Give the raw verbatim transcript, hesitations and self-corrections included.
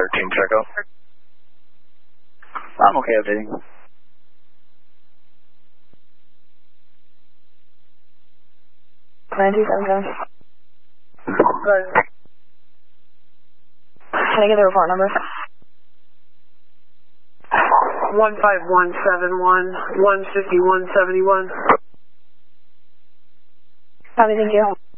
thirteen checkup. I'm okay updating. nine two seven seven. Can I get the report number? one five one seven one, one fifty-one seventy-one. Copy, thank you.